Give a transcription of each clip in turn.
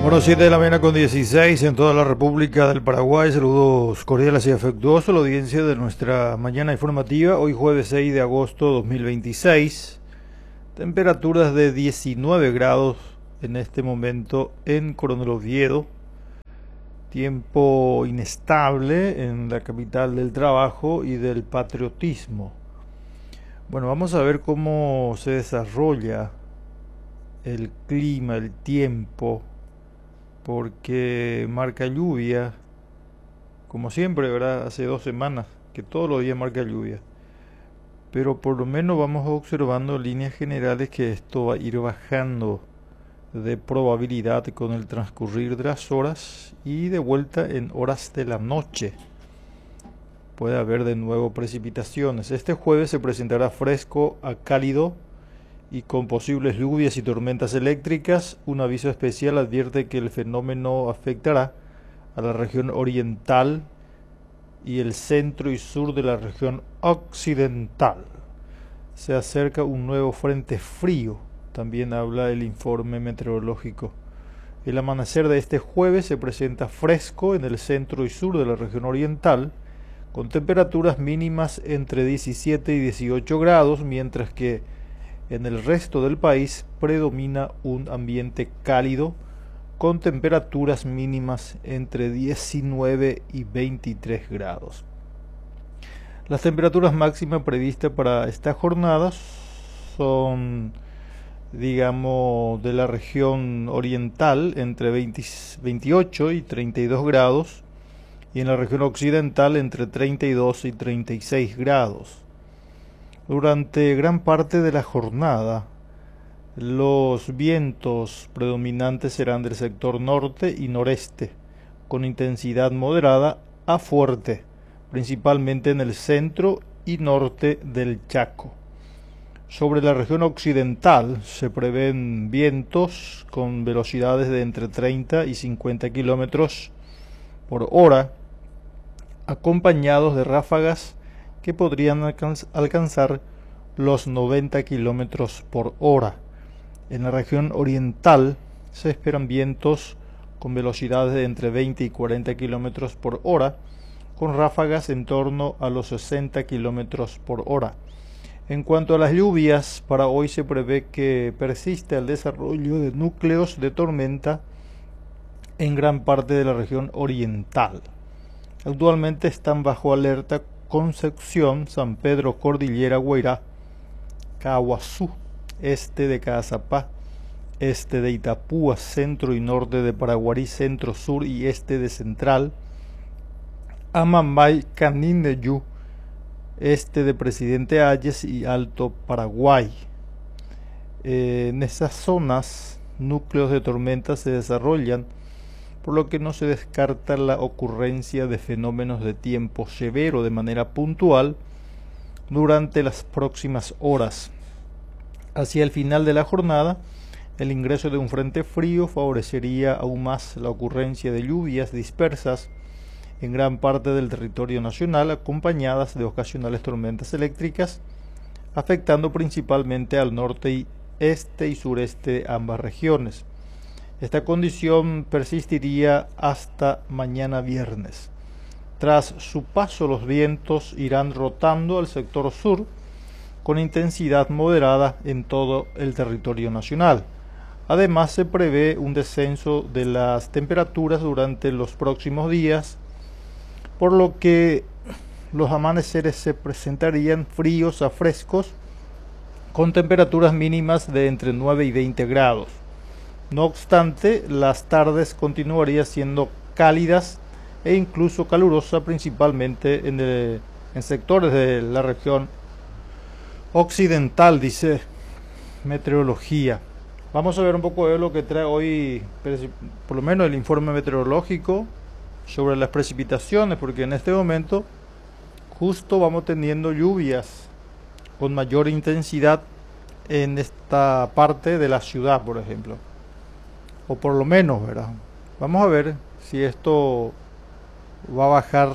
Bueno, 7 de la mañana con 16 en toda la República del Paraguay. Saludos cordiales y afectuosos a la audiencia de nuestra mañana informativa. Hoy jueves 6 de agosto 2026. Temperaturas de 19 grados en este momento en Coronel Oviedo. Tiempo inestable en la capital del trabajo y del patriotismo. Bueno, vamos a ver cómo se desarrolla el clima, el tiempo, porque marca lluvia, como siempre, ¿verdad? Hace 2 semanas que todos los días marca lluvia, pero por lo menos vamos observando en líneas generales que esto va a ir bajando de probabilidad con el transcurrir de las horas y de vuelta en horas de la noche puede haber de nuevo precipitaciones. Este jueves se presentará fresco a cálido y con posibles lluvias y tormentas eléctricas. Un aviso especial advierte que el fenómeno afectará a la región oriental y el centro y sur de la región occidental. Se acerca un nuevo frente frío, también habla el informe meteorológico. El amanecer de este jueves se presenta fresco en el centro y sur de la región oriental, con temperaturas mínimas entre 17 y 18 grados, mientras que en el resto del país predomina un ambiente cálido con temperaturas mínimas entre 19 y 23 grados. Las temperaturas máximas previstas para esta jornada son, digamos, de la región oriental entre 28 y 32 grados y en la región occidental entre 32 y 36 grados. Durante gran parte de la jornada, los vientos predominantes serán del sector norte y noreste, con intensidad moderada a fuerte, principalmente en el centro y norte del Chaco. Sobre la región occidental se prevén vientos con velocidades de entre 30 y 50 kilómetros por hora, acompañados de ráfagas que podrían alcanzar los 90 kilómetros por hora. En la región oriental se esperan vientos con velocidades de entre 20 y 40 kilómetros por hora, con ráfagas en torno a los 60 kilómetros por hora. En cuanto a las lluvias, para hoy se prevé que persista el desarrollo de núcleos de tormenta en gran parte de la región oriental. Actualmente están bajo alerta Concepción, San Pedro, Cordillera, Guairá, Caguazú, este de Caazapá, este de Itapúa, centro y norte de Paraguarí, centro, sur y este de Central, Amambay, Canindeyú, este de Presidente Hayes y Alto Paraguay. En esas zonas, núcleos de tormenta se desarrollan, por lo que no se descarta la ocurrencia de fenómenos de tiempo severo de manera puntual durante las próximas horas. Hacia el final de la jornada, el ingreso de un frente frío favorecería aún más la ocurrencia de lluvias dispersas en gran parte del territorio nacional, acompañadas de ocasionales tormentas eléctricas, afectando principalmente al norte, este y sureste de ambas regiones. Esta condición persistiría hasta mañana viernes. Tras su paso, los vientos irán rotando al sector sur con intensidad moderada en todo el territorio nacional. Además, se prevé un descenso de las temperaturas durante los próximos días, por lo que los amaneceres se presentarían fríos a frescos, con temperaturas mínimas de entre 9 y 20 grados. No obstante, las tardes continuarían siendo cálidas e incluso calurosas, principalmente en sectores de la región occidental, dice meteorología. Vamos a ver un poco de lo que trae hoy, por lo menos el informe meteorológico sobre las precipitaciones, porque en este momento justo vamos teniendo lluvias con mayor intensidad en esta parte de la ciudad, por ejemplo. O por lo menos, ¿verdad? Vamos a ver si esto va a bajar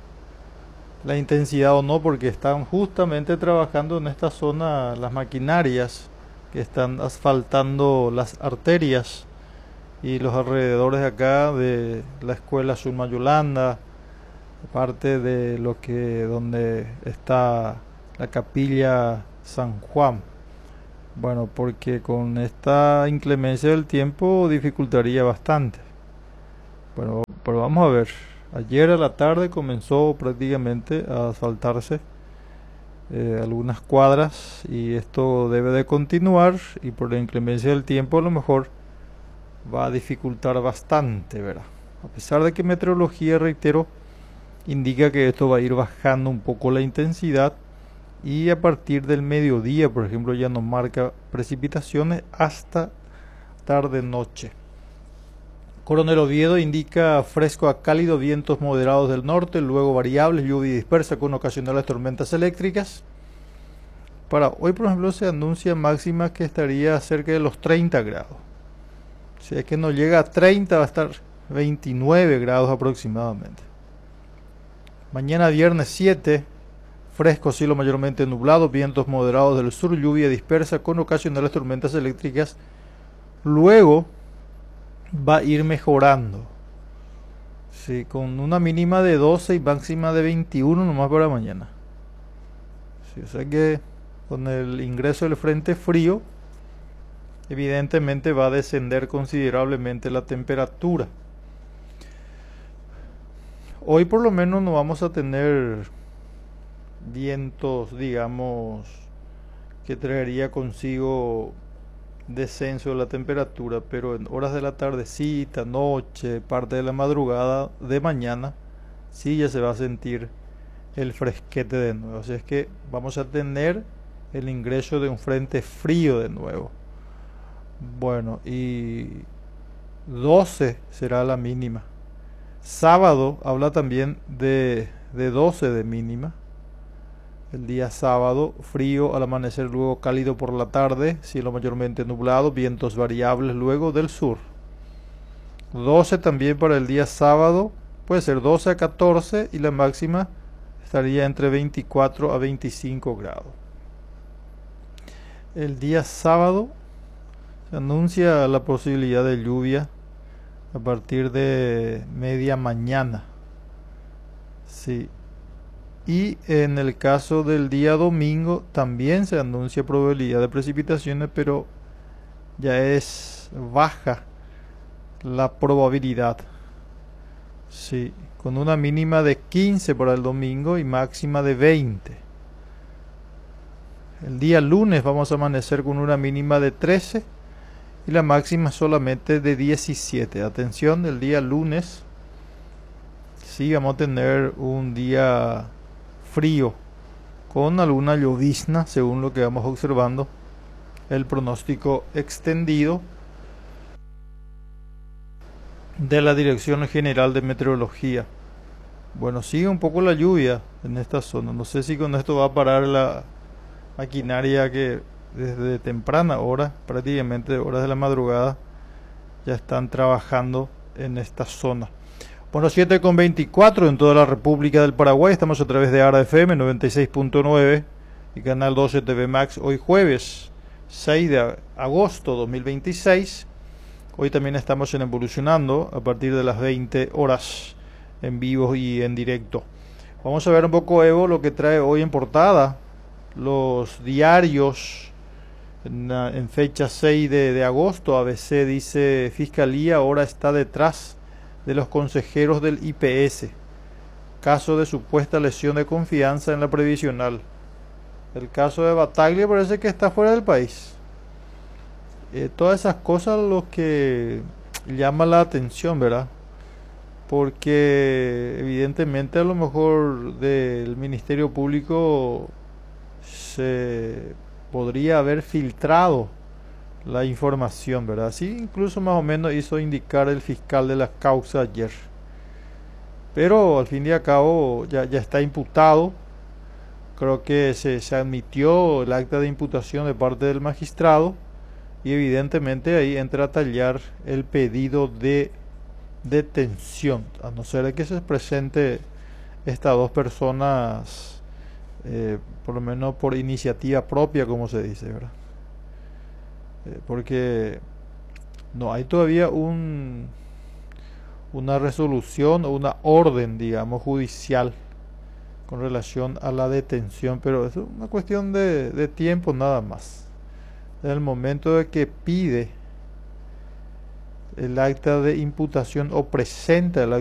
la intensidad o no, porque están justamente trabajando en esta zona las maquinarias que están asfaltando las arterias y los alrededores de acá de la escuela Zulma Yolanda, parte de lo que donde está la capilla San Juan. Bueno, porque con esta inclemencia del tiempo dificultaría bastante. Bueno, pero vamos a ver. Ayer a la tarde comenzó prácticamente a asfaltarse algunas cuadras y esto debe de continuar, y por la inclemencia del tiempo a lo mejor va a dificultar bastante, ¿verdad? A pesar de que meteorología, reitero, indica que esto va a ir bajando un poco la intensidad, y a partir del mediodía, por ejemplo, ya nos marca precipitaciones hasta tarde-noche. Coronel Oviedo indica fresco a cálido, vientos moderados del norte, luego variables, lluvia dispersa con ocasionales tormentas eléctricas. Para hoy, por ejemplo, se anuncia máxima que estaría cerca de los 30 grados. Si es que no llega a 30, va a estar 29 grados aproximadamente. Mañana viernes 7, fresco, cielo mayormente nublado, vientos moderados del sur, lluvia dispersa con ocasionales tormentas eléctricas. Luego va a ir mejorando, sí, con una mínima de 12 y máxima de 21 nomás para mañana. Sí, o sea que con el ingreso del frente frío, evidentemente va a descender considerablemente la temperatura. Hoy por lo menos no vamos a tener vientos, digamos, que traería consigo descenso de la temperatura, pero en horas de la tardecita, noche, parte de la madrugada de mañana, sí ya se va a sentir el fresquete de nuevo. Así es que vamos a tener el ingreso de un frente frío de nuevo. Bueno, y 12 será la mínima. Sábado habla también de 12 de mínima. El día sábado, frío al amanecer, luego cálido por la tarde, cielo mayormente nublado, vientos variables luego del sur. 12 también para el día sábado, puede ser 12 a 14 y la máxima estaría entre 24 a 25 grados. El día sábado se anuncia la posibilidad de lluvia a partir de media mañana. Sí. Y en el caso del día domingo también se anuncia probabilidad de precipitaciones, pero ya es baja la probabilidad. Sí, con una mínima de 15 para el domingo y máxima de 20. El día lunes vamos a amanecer con una mínima de 13 y la máxima solamente de 17. Atención, el día lunes sí vamos a tener un día frío con alguna llovizna, según lo que vamos observando el pronóstico extendido de la Dirección General de Meteorología. Bueno, sigue un poco la lluvia en esta zona. No sé si con esto va a parar la maquinaria que desde temprana hora, prácticamente horas de la madrugada, ya están trabajando en esta zona. Bueno, 7:24 en toda la República del Paraguay. Estamos a través de ARA FM 96.9 y Canal 12 TV Max. Hoy jueves 6 de agosto 2026. Hoy también estamos en Evolucionando a partir de las 20 horas en vivo y en directo. Vamos a ver un poco, Evo, lo que trae hoy en portada los diarios en fecha 6 de agosto. ABC dice: Fiscalía ahora está detrás de los consejeros del IPS, caso de supuesta lesión de confianza en la previsional. El caso de Bataglia parece que está fuera del país. Todas esas cosas lo que llama la atención, ¿verdad? Porque evidentemente a lo mejor del Ministerio Público se podría haber filtrado la información, ¿verdad? Así incluso más o menos hizo indicar el fiscal de la causa ayer. Pero al fin y al cabo ya está imputado. Creo que se admitió el acta de imputación de parte del magistrado y evidentemente ahí entra a tallar el pedido de detención, a no ser que se presente estas dos personas, por lo menos por iniciativa propia, como se dice, ¿verdad? Porque No hay todavía una resolución o una orden, digamos, judicial con relación a la detención, pero es una cuestión de tiempo nada más. En el momento de que pide el acta de imputación o presenta el